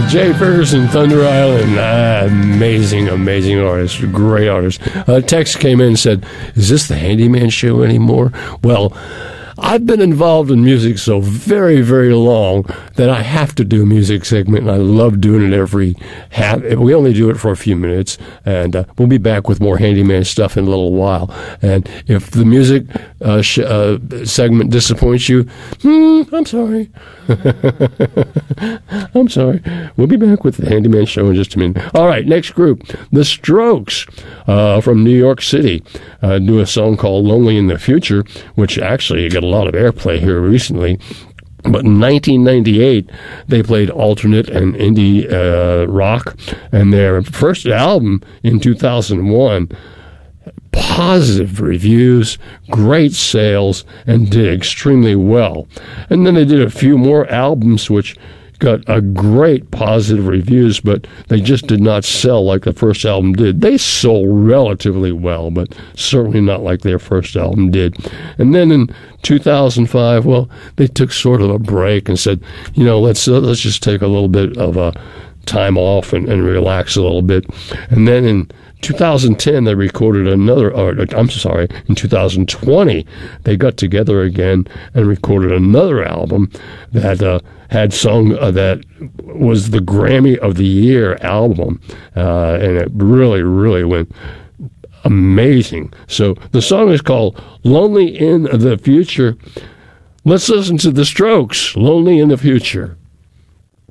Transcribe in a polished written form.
Jay Ferguson, Thunder Island. Amazing, amazing artist. Great artist. A text came in and said, is this the Handyman Show anymore? Well, I've been involved in music so very, very long that I have to do a music segment, and I love doing it we only do it for a few minutes, and we'll be back with more Handyman stuff in a little while. And if the music segment disappoints you, I'm sorry. I'm sorry. We'll be back with the Handyman Show in just a minute. All right, next group, The Strokes from New York City. Do a song called Lonely in the Future, which actually got a lot of airplay here recently. But in 1998, they played alternate and indie rock, and their first album in 2001, positive reviews, great sales, and did extremely well. And then they did a few more albums which got a great positive reviews, but they just did not sell like the first album did. They sold relatively well, but certainly not like their first album did. And then in 2005, well, they took sort of a break and said, let's just take a little bit of a time off and relax a little bit. And then in 2010, they recorded in 2020, they got together again and recorded another album that had sung that was the Grammy of the Year album, and it really, really went amazing. So the song is called Lonely in the Future. Let's listen to The Strokes, Lonely in the Future.